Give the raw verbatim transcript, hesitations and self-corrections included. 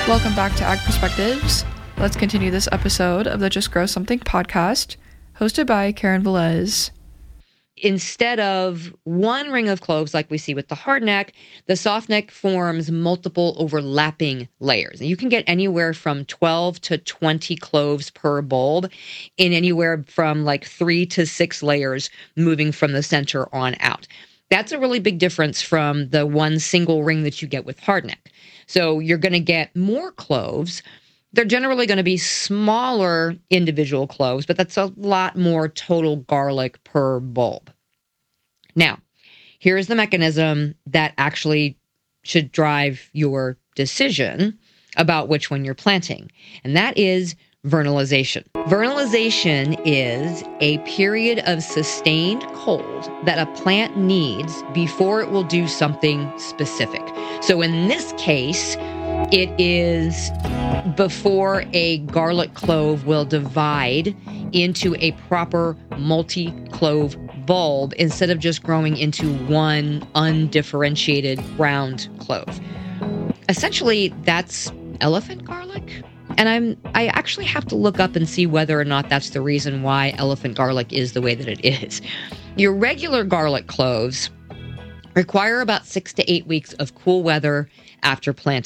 Welcome back to Ag Perspectives. Let's continue this episode of the Just Grow Something podcast, hosted by Karen Velez. Instead of one ring of cloves like we see with the hardneck, the softneck forms multiple overlapping layers. And you can get anywhere from twelve to twenty cloves per bulb in anywhere from like three to six layers moving from the center on out. That's a really big difference from the one single ring that you get with hardneck. So you're going to get more cloves. They're generally going to be smaller individual cloves, but that's a lot more total garlic per bulb. Now, here's the mechanism that actually should drive your decision about which one you're planting, and that is vernalization. Vernalization is a period of sustained cold that a plant needs before it will do something specific. So in this case, it is before a garlic clove will divide into a proper multi-clove bulb instead of just growing into one undifferentiated round clove. Essentially, that's elephant garlic. And I'm I actually have to look up and see whether or not that's the reason why elephant garlic is the way that it is. Your regular garlic cloves require about six to eight weeks of cool weather after planting.